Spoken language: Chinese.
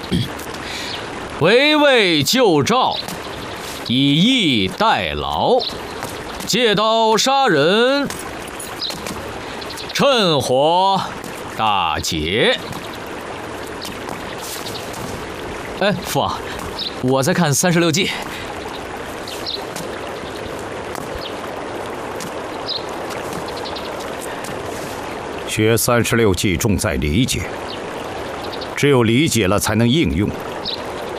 围魏救赵，以逸待劳，借刀杀人，趁火打劫。哎，父王，我在看36计。 学36计重在理解，只有理解了才能应用。